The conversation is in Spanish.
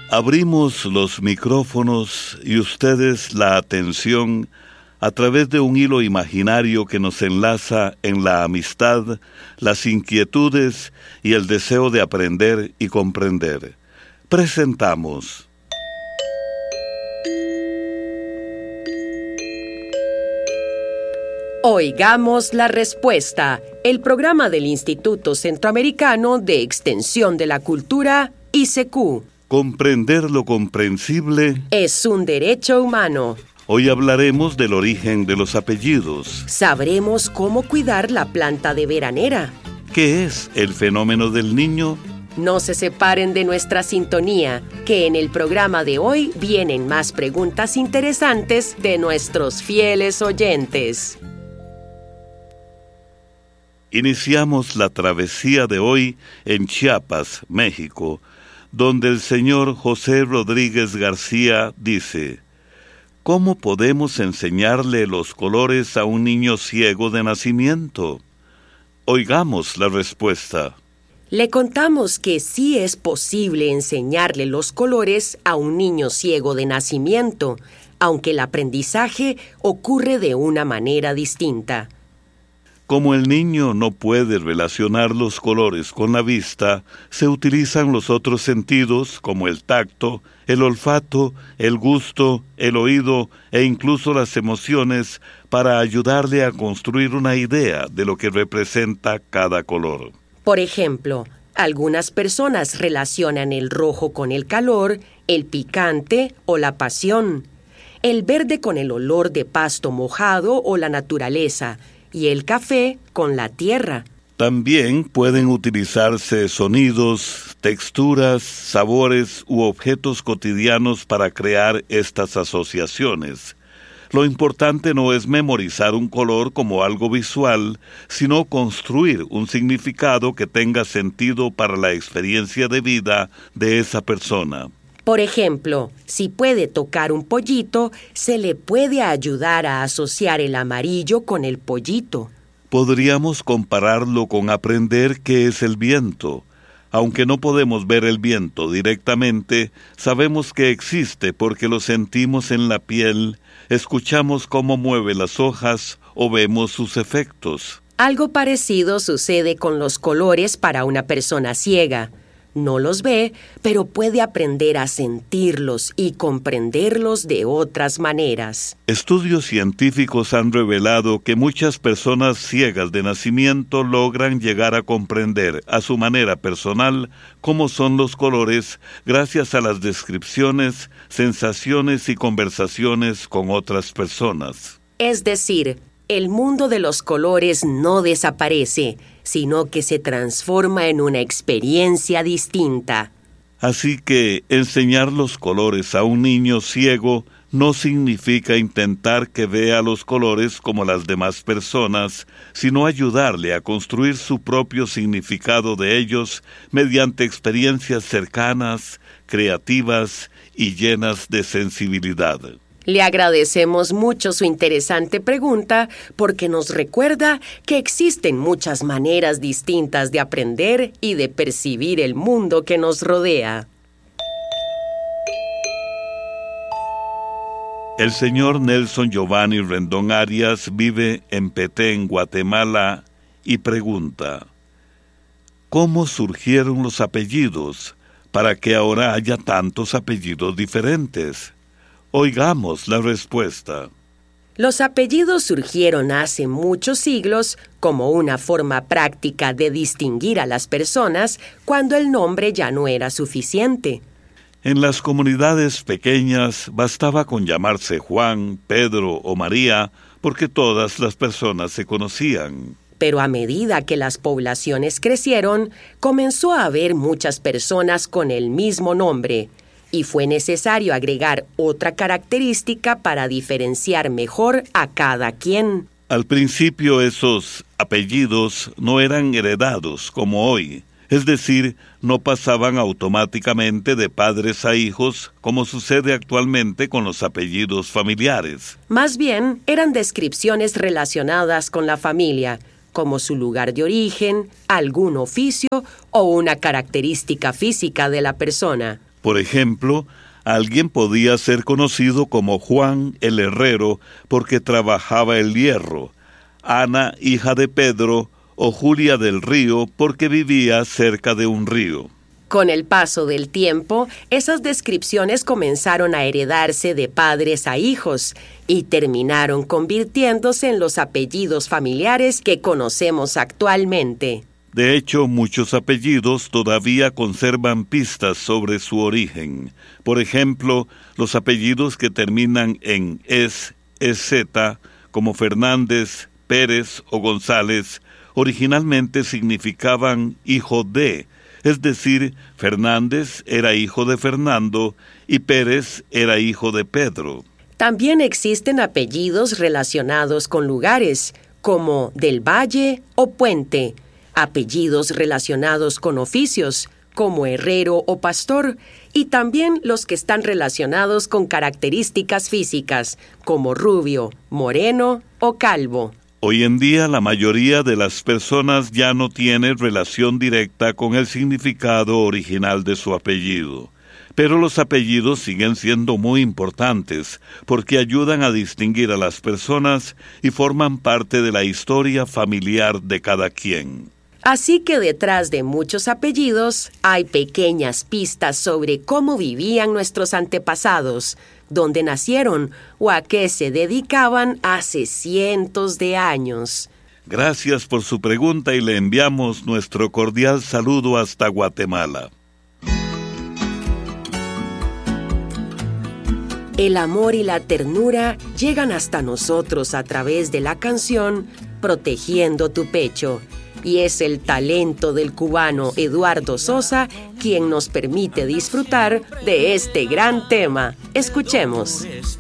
Abrimos los micrófonos y ustedes la atención a través de un hilo imaginario que nos enlaza en la amistad, las inquietudes y el deseo de aprender y comprender. Presentamos Oigamos la Respuesta, el programa del Instituto Centroamericano de Extensión de la Cultura, ICQ. Comprender lo comprensible Es un derecho humano. Hoy hablaremos del origen de los apellidos. Sabremos cómo cuidar la planta de veranera. ¿Qué es el fenómeno del niño? No se separen de nuestra sintonía, que en el programa de hoy vienen más preguntas interesantes de nuestros fieles oyentes. Iniciamos la travesía de hoy en Chiapas, México, donde el señor José Rodríguez García dice: ¿cómo podemos enseñarle los colores a un niño ciego de nacimiento? Oigamos la respuesta. Le contamos que sí es posible enseñarle los colores a un niño ciego de nacimiento, aunque el aprendizaje ocurre de una manera distinta. Como el niño no puede relacionar los colores con la vista, se utilizan los otros sentidos como el tacto, el olfato, el gusto, el oído e incluso las emociones para ayudarle a construir una idea de lo que representa cada color. Por ejemplo, algunas personas relacionan el rojo con el calor, el picante o la pasión, el verde con el olor de pasto mojado o la naturaleza, y el café con la tierra. También pueden utilizarse sonidos, texturas, sabores u objetos cotidianos para crear estas asociaciones. Lo importante no es memorizar un color como algo visual, sino construir un significado que tenga sentido para la experiencia de vida de esa persona. Por ejemplo, si puede tocar un pollito, se le puede ayudar a asociar el amarillo con el pollito. Podríamos compararlo con aprender qué es el viento. Aunque no podemos ver el viento directamente, sabemos que existe porque lo sentimos en la piel, escuchamos cómo mueve las hojas o vemos sus efectos. Algo parecido sucede con los colores para una persona ciega. No los ve, pero puede aprender a sentirlos y comprenderlos de otras maneras. Estudios científicos han revelado que muchas personas ciegas de nacimiento logran llegar a comprender a su manera personal cómo son los colores gracias a las descripciones, sensaciones y conversaciones con otras personas. Es decir, el mundo de los colores no desaparece, sino que se transforma en una experiencia distinta. Así que enseñar los colores a un niño ciego no significa intentar que vea los colores como las demás personas, sino ayudarle a construir su propio significado de ellos mediante experiencias cercanas, creativas y llenas de sensibilidad. Le agradecemos mucho su interesante pregunta porque nos recuerda que existen muchas maneras distintas de aprender y de percibir el mundo que nos rodea. El señor Nelson Giovanni Rendón Arias vive en Petén, Guatemala, y pregunta: ¿cómo surgieron los apellidos para que ahora haya tantos apellidos diferentes? Oigamos la respuesta. Los apellidos surgieron hace muchos siglos como una forma práctica de distinguir a las personas cuando el nombre ya no era suficiente. En las comunidades pequeñas bastaba con llamarse Juan, Pedro o María, porque todas las personas se conocían. Pero a medida que las poblaciones crecieron, comenzó a haber muchas personas con el mismo nombre, y fue necesario agregar otra característica para diferenciar mejor a cada quien. Al principio esos apellidos no eran heredados como hoy, es decir, no pasaban automáticamente de padres a hijos como sucede actualmente con los apellidos familiares. Más bien, eran descripciones relacionadas con la familia, como su lugar de origen, algún oficio o una característica física de la persona. Por ejemplo, alguien podía ser conocido como Juan el Herrero porque trabajaba el hierro, Ana, hija de Pedro, o Julia del Río porque vivía cerca de un río. Con el paso del tiempo, esas descripciones comenzaron a heredarse de padres a hijos y terminaron convirtiéndose en los apellidos familiares que conocemos actualmente. De hecho, muchos apellidos todavía conservan pistas sobre su origen. Por ejemplo, los apellidos que terminan en EZ, como Fernández, Pérez o González, originalmente significaban hijo de, es decir, Fernández era hijo de Fernando y Pérez era hijo de Pedro. También existen apellidos relacionados con lugares, como Del Valle o Puente, apellidos relacionados con oficios, como herrero o pastor, y también los que están relacionados con características físicas, como rubio, moreno o calvo. Hoy en día la mayoría de las personas ya no tiene relación directa con el significado original de su apellido. Pero los apellidos siguen siendo muy importantes porque ayudan a distinguir a las personas y forman parte de la historia familiar de cada quien. Así que detrás de muchos apellidos hay pequeñas pistas sobre cómo vivían nuestros antepasados, dónde nacieron o a qué se dedicaban hace cientos de años. Gracias por su pregunta y le enviamos nuestro cordial saludo hasta Guatemala. El amor y la ternura llegan hasta nosotros a través de la canción Protegiendo tu pecho. Y es el talento del cubano Eduardo Sosa quien nos permite disfrutar de este gran tema. Escuchemos.